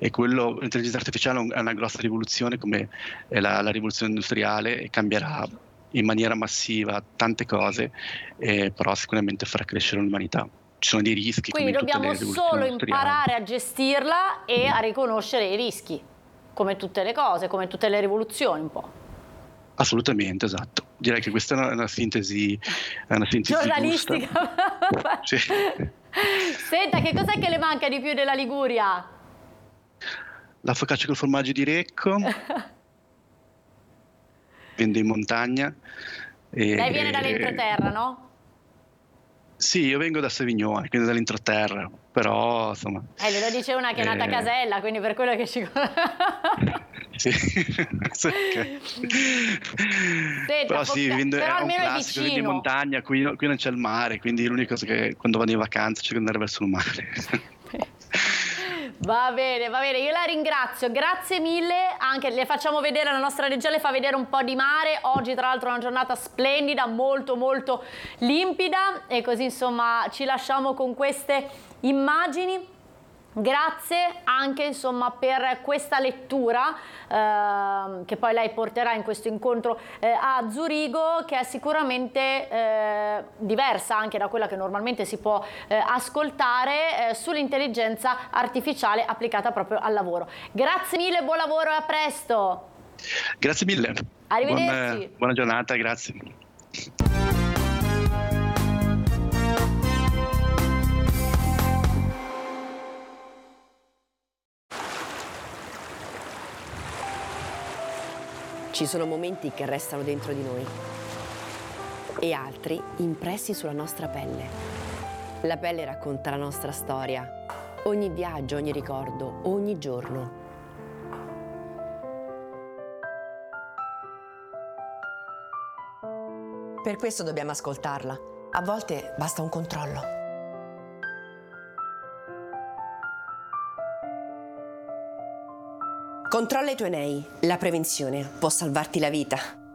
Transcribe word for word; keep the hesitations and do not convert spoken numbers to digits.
e quello l'intelligenza artificiale è un è una grossa rivoluzione come è la la rivoluzione industriale e cambierà in maniera massiva tante cose, ehm, però sicuramente farà crescere l'umanità. Ci sono dei rischi come Quindi in tutte dobbiamo le rivoluzioni solo industriali. imparare a gestirla e a riconoscere i rischi, come tutte le cose, come tutte le rivoluzioni un po'. Assolutamente, esatto. Direi che questa è una una sintesi è una sintesi giusta. Giornalistica. Sì. Senta, che cos'è che le manca di più della Liguria? La focaccia col formaggio di Recco. Vendo in montagna, Lei viene e dall'entroterra, no? Sì, io vengo da Savignone, quindi dall'entroterra, però insomma, Eh, glielo dice una che è nata a ehm Casella, quindi per quello che ci Sì, sì, okay. Senta, Però sì, foca vivendo però è un almeno è classico, vivendo in vicino. montagna, qui no qui non c'è il mare, quindi l'unica cosa che quando vado in vacanza cerco di andare verso il mare. Va bene, va bene, io la ringrazio, grazie mille, anche le facciamo vedere, la nostra regia le fa vedere un po' di mare, oggi tra l'altro è una giornata splendida, molto molto limpida e così insomma ci lasciamo con queste immagini. Grazie anche insomma per questa lettura eh, che poi lei porterà in questo incontro eh, a Zurigo, che è sicuramente eh, diversa anche da quella che normalmente si può eh, ascoltare eh, sull'intelligenza artificiale applicata proprio al lavoro. Grazie mille, buon lavoro e a presto. Grazie mille. Arrivederci. Buon buona giornata, grazie. Ci sono momenti che restano dentro di noi e altri impressi sulla nostra pelle. La pelle racconta la nostra storia, ogni viaggio, ogni ricordo, ogni giorno. Per questo dobbiamo ascoltarla. A volte basta un controllo. Controlla i tuoi nei. La prevenzione può salvarti la vita.